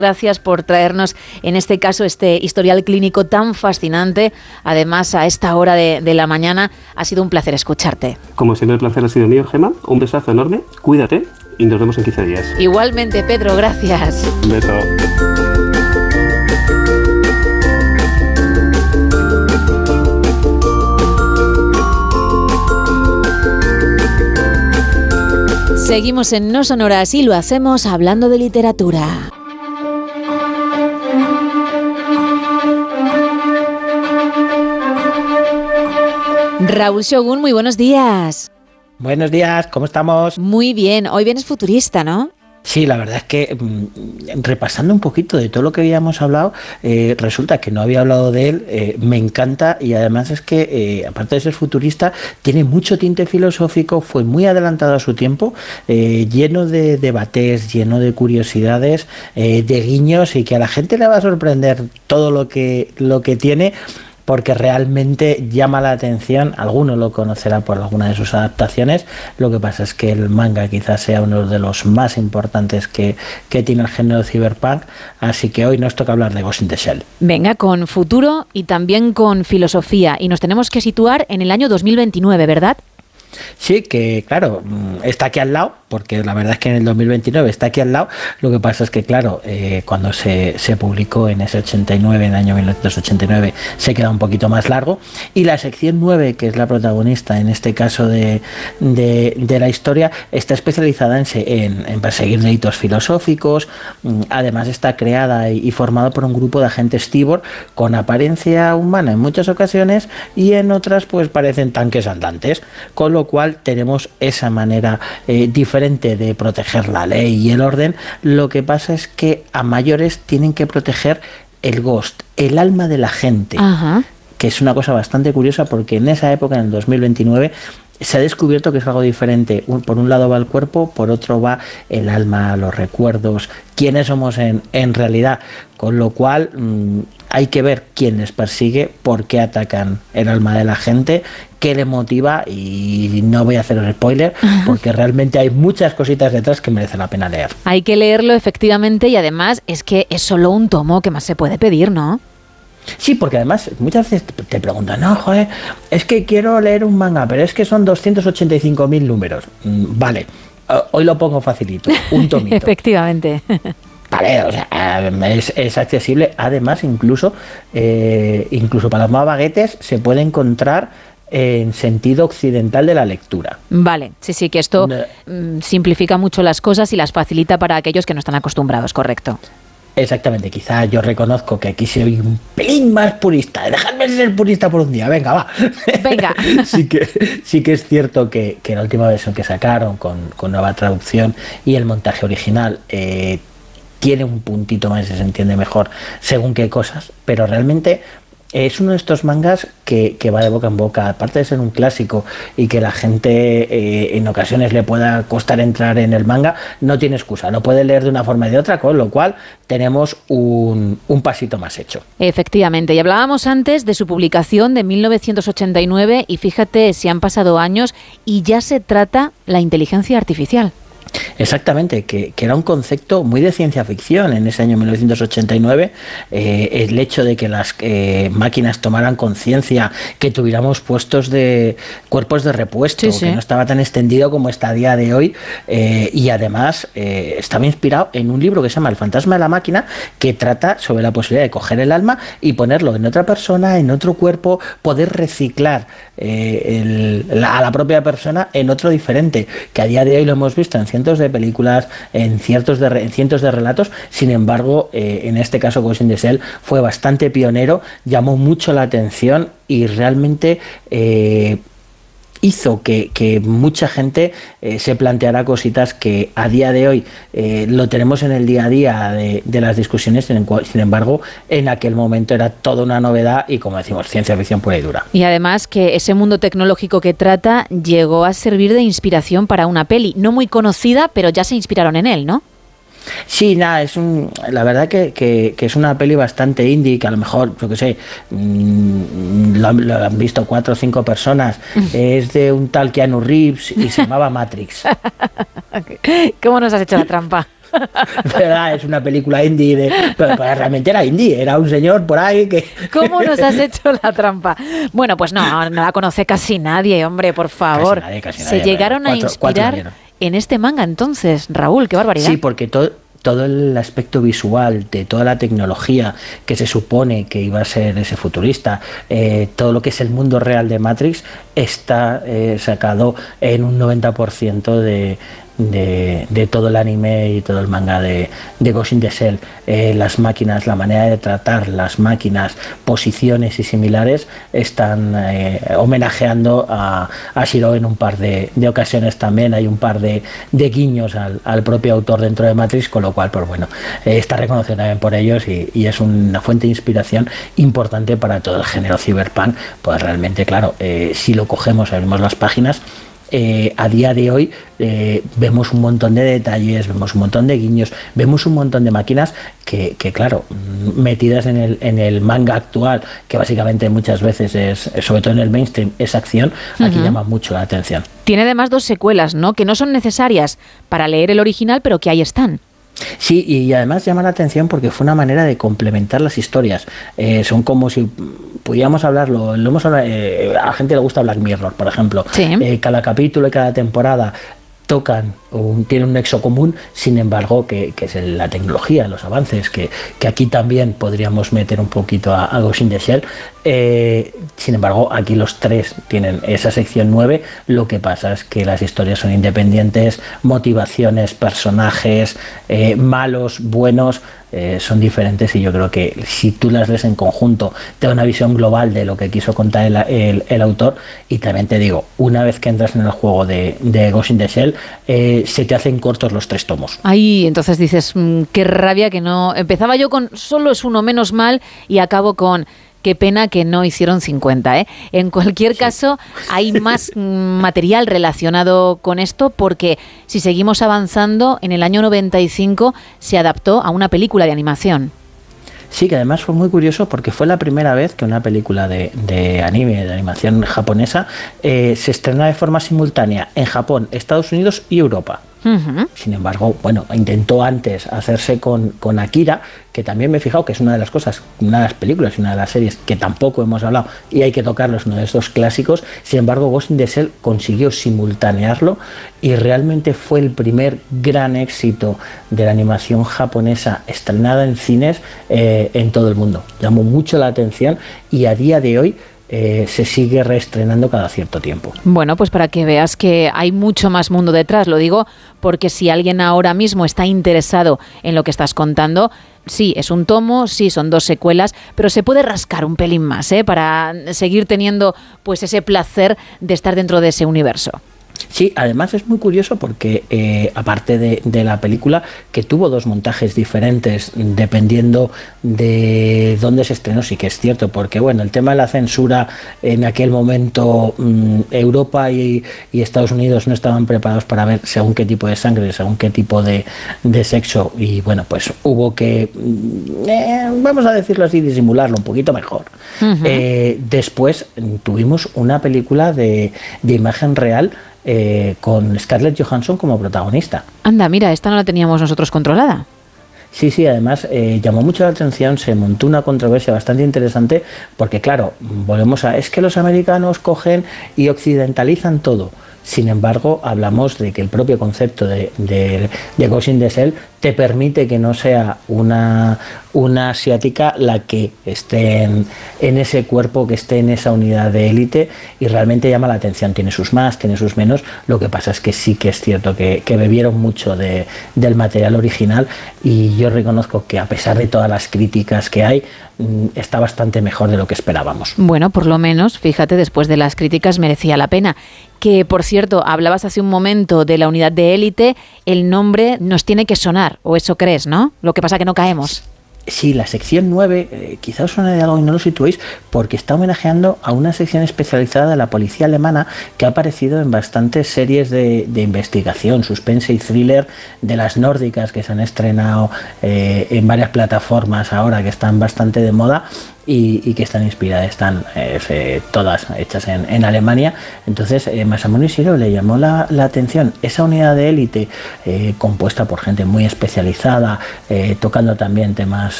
Gracias por traernos, en este caso, este historial clínico tan fascinante. Además, a esta hora de la mañana, ha sido un placer escucharte. Como siempre, el placer ha sido mío, Gemma. Un besazo enorme, cuídate y nos vemos en 15 días. Igualmente, Pedro, gracias. Un beso. Seguimos en No Sonoras y lo hacemos hablando de literatura. Raúl Shogun, muy buenos días. Buenos días, ¿cómo estamos? Muy bien, hoy vienes futurista, ¿no? Sí, la verdad es que repasando un poquito de todo lo que habíamos hablado, resulta que no había hablado de él, me encanta, y además es que, aparte de ser futurista, tiene mucho tinte filosófico, fue muy adelantado a su tiempo, lleno de debates, lleno de curiosidades, de guiños, y que a la gente le va a sorprender todo lo que tiene, porque realmente llama la atención. Alguno lo conocerá por alguna de sus adaptaciones. Lo que pasa es que el manga quizás sea uno de los más importantes que tiene el género cyberpunk, así que hoy nos toca hablar de Ghost in the Shell. Venga, con futuro y también con filosofía, y nos tenemos que situar en el año 2029, ¿verdad? Sí, que claro, está aquí al lado, porque la verdad es que en el 2029 está aquí al lado. Lo que pasa es que claro, cuando se publicó en ese 89, en el año 1989, se queda un poquito más largo, y la sección 9, que es la protagonista en este caso de la historia, está especializada en perseguir delitos filosóficos. Además está creada y formada por un grupo de agentes Tibor con apariencia humana en muchas ocasiones, y en otras pues parecen tanques andantes, con lo cual tenemos esa manera diferente de proteger la ley y el orden. Lo que pasa es que a mayores tienen que proteger el ghost, el alma de la gente. Ajá. Que es una cosa bastante curiosa, porque en esa época, en el 2029, se ha descubierto que es algo diferente. Por un lado va el cuerpo, por otro va el alma, los recuerdos, quiénes somos en realidad, con lo cual hay que ver quién les persigue, por qué atacan el alma de la gente, qué le motiva, y no voy a hacer el spoiler, porque realmente hay muchas cositas detrás que merece la pena leer. Hay que leerlo, efectivamente, y además es que es solo un tomo, que más se puede pedir, ¿no? Sí, porque además muchas veces te preguntan, no, joder, es que quiero leer un manga, pero es que son 285.000 números. Vale, hoy lo pongo facilito, un tomito. Efectivamente. Vale, o sea, es accesible. Además, incluso para los más baguetes se puede encontrar en sentido occidental de la lectura. Vale, sí, que esto simplifica mucho las cosas y las facilita para aquellos que no están acostumbrados, correcto. Exactamente, quizá yo reconozco que aquí soy un pelín más purista. Dejadme ser purista por un día, venga, va. Venga. Sí que es cierto que la última versión que sacaron con nueva traducción y el montaje original tiene un puntito más y se entiende mejor según qué cosas, pero realmente es uno de estos mangas que va de boca en boca. Aparte de ser un clásico y que la gente en ocasiones le pueda costar entrar en el manga, no tiene excusa, lo puede leer de una forma y de otra, con lo cual tenemos un pasito más hecho. Efectivamente, y hablábamos antes de su publicación de 1989, y fíjate si han pasado años y ya se trata la inteligencia artificial. Exactamente, que era un concepto muy de ciencia ficción en ese año 1989, el hecho de que las máquinas tomaran conciencia, que tuviéramos puestos de cuerpos de repuesto, que no estaba tan extendido como está a día de hoy, y además estaba inspirado en un libro que se llama El fantasma de la máquina, que trata sobre la posibilidad de coger el alma y ponerlo en otra persona, en otro cuerpo, poder reciclar a la propia persona en otro diferente, que a día de hoy lo hemos visto en cientos de películas, en cientos de relatos. Sin embargo, en este caso Ghost in the Shell fue bastante pionero, llamó mucho la atención y realmente hizo que mucha gente se planteara cositas que a día de hoy lo tenemos en el día a día de las discusiones. Sin embargo, en aquel momento era toda una novedad y, como decimos, ciencia ficción pura y dura. Y además que ese mundo tecnológico que trata llegó a servir de inspiración para una peli, no muy conocida, pero ya se inspiraron en él, ¿no? Sí, nada, la verdad que es una peli bastante indie, que a lo mejor, yo que sé, lo han visto 4 o 5 personas. Es de un tal Keanu Reeves y se llamaba Matrix. ¿Cómo nos has hecho la trampa? ¿Verdad? Es una película indie, pero realmente era indie, era un señor por ahí que... ¿Cómo nos has hecho la trampa? Bueno, pues no la conoce casi nadie, hombre, por favor. Casi nadie, Se llegaron a inspirar en este manga entonces, Raúl, qué barbaridad. Sí, porque todo el aspecto visual de toda la tecnología que se supone que iba a ser ese futurista, todo lo que es el mundo real de Matrix está sacado en un 90% de todo el anime y todo el manga de Ghost in the Shell. Las máquinas, la manera de tratar las máquinas, posiciones y similares están homenajeando a Shiro en un par de ocasiones también. Hay un par de guiños al propio autor dentro de Matrix, con lo cual, pues bueno, está reconocido también por ellos y es una fuente de inspiración importante para todo el género cyberpunk. Pues realmente, claro, si lo cogemos, abrimos las páginas, a día de hoy vemos un montón de detalles, vemos un montón de guiños, vemos un montón de máquinas que claro, metidas en el manga actual, que básicamente muchas veces es, sobre todo en el mainstream, es acción, aquí llama mucho la atención. Tiene además 2 secuelas, ¿no? Que no son necesarias para leer el original, pero que ahí están. Sí, y además llama la atención porque fue una manera de complementar las historias. Son como si pudiéramos hablarlo, a la gente le gusta Black Mirror, por ejemplo. Sí. Cada capítulo y cada temporada tocan tienen un nexo común, sin embargo, que es la tecnología, los avances, que aquí también podríamos meter un poquito a Ghost in the Shell. Sin embargo, aquí los 3 tienen esa sección 9, lo que pasa es que las historias son independientes, motivaciones, personajes, malos, buenos, son diferentes, y yo creo que si tú las lees en conjunto te da una visión global de lo que quiso contar el autor. Y también te digo, una vez que entras en el juego de Ghost in the Shell, se te hacen cortos los 3 tomos. Ahí entonces dices, qué rabia que no... Empezaba yo con solo es uno menos mal y acabo con... Qué pena que no hicieron 50, ¿eh? En cualquier caso, hay más material relacionado con esto, porque si seguimos avanzando, en el año 95 se adaptó a una película de animación. Sí, que además fue muy curioso porque fue la primera vez que una película de anime, de animación japonesa, se estrenó de forma simultánea en Japón, Estados Unidos y Europa. Sin embargo, bueno, intentó antes hacerse con Akira, que también me he fijado que es una de las cosas, una de las películas y una de las series que tampoco hemos hablado y hay que tocarlo, es uno de estos clásicos. Sin embargo, Ghost in the Shell consiguió simultanearlo y realmente fue el primer gran éxito de la animación japonesa estrenada en cines en todo el mundo. Llamó mucho la atención y a día de hoy se sigue reestrenando cada cierto tiempo. Bueno, pues para que veas que hay mucho más mundo detrás, lo digo porque si alguien ahora mismo está interesado en lo que estás contando, sí, es un tomo, sí, son 2 secuelas, pero se puede rascar un pelín más, para seguir teniendo pues ese placer de estar dentro de ese universo. Sí, además es muy curioso porque aparte de la película, que tuvo 2 montajes diferentes dependiendo de dónde se estrenó, sí que es cierto, porque bueno, el tema de la censura en aquel momento, Europa y Estados Unidos no estaban preparados para ver según qué tipo de sangre, según qué tipo de sexo, y bueno, pues hubo que, vamos a decirlo así, disimularlo un poquito mejor. Después tuvimos una película de imagen real, con Scarlett Johansson como protagonista. Anda, mira, esta no la teníamos nosotros controlada. Sí, además llamó mucho la atención, se montó una controversia bastante interesante, porque claro, es que los americanos cogen y occidentalizan todo. Sin embargo, hablamos de que el propio concepto de Ghost in the Shell te permite que no sea una asiática la que esté en ese cuerpo, que esté en esa unidad de élite, y realmente llama la atención. Tiene sus más, tiene sus menos. Lo que pasa es que sí que es cierto que bebieron mucho del material original, y yo reconozco que a pesar de todas las críticas que hay, está bastante mejor de lo que esperábamos. Bueno, por lo menos, fíjate, después de las críticas merecía la pena. Que, por cierto, hablabas hace un momento de la unidad de élite, el nombre nos tiene que sonar, o eso crees, ¿no? Lo que pasa que no caemos. Sí, la sección 9, quizá os suene de algo y no lo situéis, porque está homenajeando a una sección especializada de la policía alemana que ha aparecido en bastantes series de investigación, suspense y thriller de las nórdicas, que se han estrenado en varias plataformas ahora, que están bastante de moda. y que están inspiradas, están todas hechas en Alemania. Entonces Masamune Shirow le llamó la atención esa unidad de élite compuesta por gente muy especializada, tocando también temas